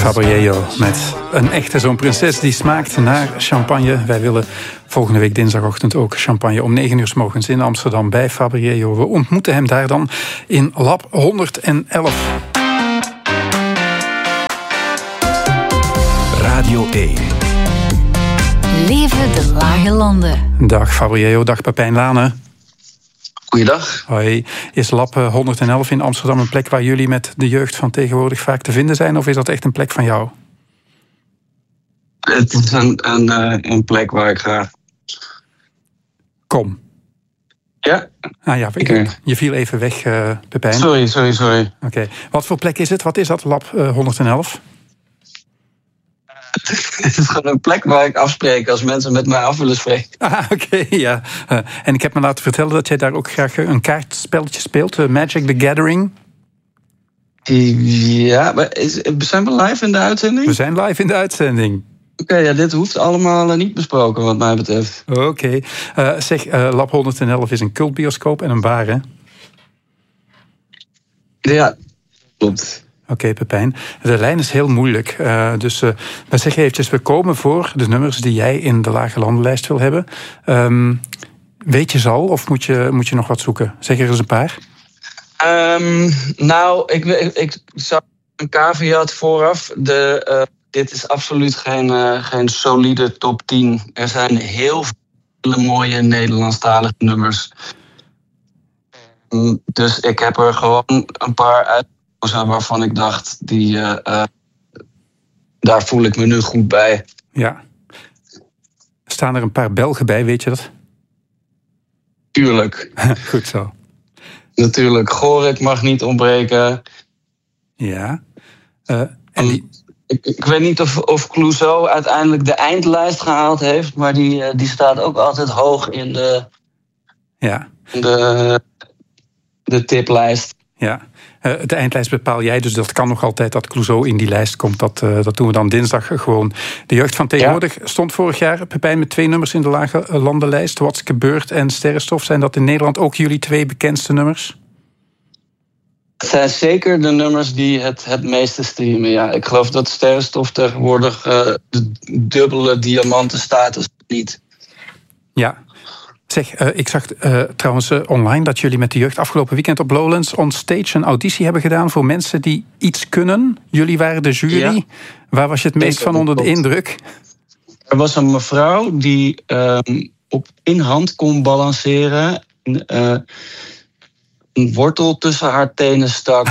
Fabriello met een echte zo'n prinses die smaakt naar champagne. Wij willen volgende week dinsdagochtend ook champagne om 9:00 's morgens in Amsterdam bij Fabriello. We ontmoeten hem daar dan in Lab 111. Radio 1. Leven de lage landen. Dag Fabriello, dag Pepijn Lane. Goeiedag. Hoi. Is Lab 111 in Amsterdam een plek waar jullie met de jeugd van tegenwoordig vaak te vinden zijn? Of is dat echt een plek van jou? Het is een plek waar ik graag kom. Ja? Ah ja, je viel even weg, Pepijn. Sorry. Oké. Wat voor plek is het? Wat is dat, Lab 111? Het is gewoon een plek waar ik afspreek als mensen met mij af willen spreken. Ah, oké, ja. En ik heb me laten vertellen dat jij daar ook graag een kaartspelletje speelt. Magic the Gathering. Ja, maar zijn we live in de uitzending? We zijn live in de uitzending. Oké, ja, dit hoeft allemaal niet besproken wat mij betreft. Oké. Lab 111 is een cultbioscoop en een bar, hè? Ja, klopt. Oké, Pepijn. De lijn is heel moeilijk. Dus we zeggen eventjes, we komen voor de nummers die jij in de lage landenlijst wil hebben. Weet je ze al of moet je nog wat zoeken? Zeg er eens een paar. Ik zag een caveat vooraf. Dit is absoluut geen solide top 10. Er zijn heel veel mooie Nederlandstalige nummers. Dus ik heb er gewoon een paar uit waarvan ik dacht, daar voel ik me nu goed bij. Ja. Staan er een paar Belgen bij, weet je dat? Tuurlijk. Goed zo. Natuurlijk. Gorik mag niet ontbreken. Ja. Ik weet niet of Clouseau uiteindelijk de eindlijst gehaald heeft, maar die staat ook altijd hoog in de tiplijst. Ja. De eindlijst bepaal jij, dus dat kan nog altijd dat Clouseau in die lijst komt. Dat doen we dan dinsdag gewoon. De jeugd van tegenwoordig stond vorig jaar, Pepijn, met 2 nummers in de lage landenlijst. Wat's gebeurd en Sterrenstof. Zijn dat in Nederland ook jullie 2 bekendste nummers? Het zijn zeker de nummers die het meeste streamen. Ja, ik geloof dat Sterrenstof tegenwoordig de dubbele diamantenstatus niet. Ja. Zeg, ik zag trouwens online dat jullie met de jeugd afgelopen weekend op Lowlands on Stage een auditie hebben gedaan voor mensen die iets kunnen. Jullie waren de jury. Ja. Waar was je het meest van onder de indruk? Er was een mevrouw die op één hand kon balanceren. Een wortel tussen haar tenen stak.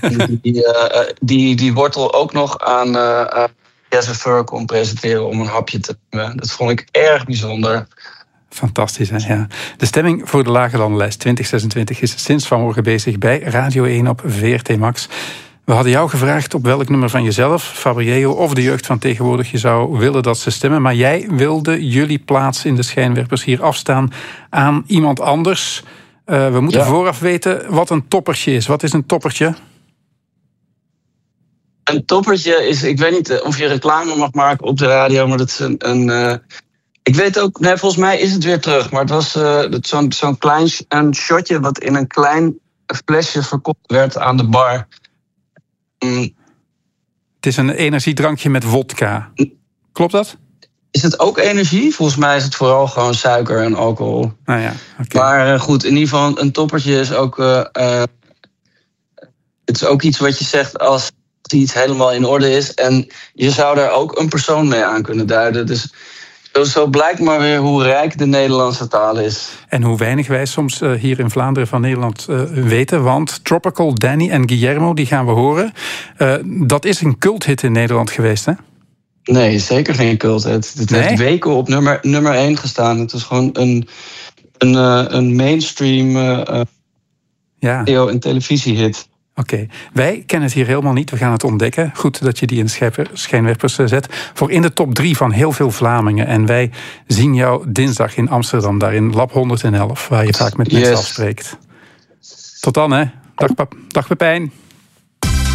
die wortel ook nog aan Jesse Fur kon presenteren om een hapje te nemen. Dat vond ik erg bijzonder. Fantastisch, hè? Ja. De stemming voor de lage landenlijst 2026 is sinds vanmorgen bezig bij Radio 1 op VRT Max. We hadden jou gevraagd op welk nummer van jezelf, Fabriello of de jeugd van tegenwoordig je zou willen dat ze stemmen. Maar jij wilde jullie plaats in de schijnwerpers hier afstaan aan iemand anders. We moeten vooraf weten wat een toppertje is. Wat is een toppertje? Een toppertje is, ik weet niet of je reclame mag maken op de radio, maar dat is ik weet ook, volgens mij is het weer terug. Maar het was zo'n klein een shotje wat in een klein flesje verkocht werd aan de bar. Het is een energiedrankje met vodka. Klopt dat? Is het ook energie? Volgens mij is het vooral gewoon suiker en alcohol. Nou ja, okay. Maar goed, in ieder geval een toppertje is ook het is ook iets wat je zegt als iets helemaal in orde is. En je zou daar ook een persoon mee aan kunnen duiden. Dus zo blijkt maar weer hoe rijk de Nederlandse taal is. En hoe weinig wij soms hier in Vlaanderen van Nederland weten. Want Tropical Danny en Guillermo, die gaan we horen. Dat is een culthit in Nederland geweest, hè? Nee, zeker geen culthit. Het heeft weken op nummer 1 gestaan. Het is gewoon een mainstream radio- en televisiehit. Oké, wij kennen het hier helemaal niet. We gaan het ontdekken. Goed dat je die in schijnwerpers zet. Voor in de top 3 van heel veel Vlamingen. En wij zien jou dinsdag in Amsterdam, daar in Lab 111, waar je vaak met mensen afspreekt. Tot dan, hè. Dag Pepijn.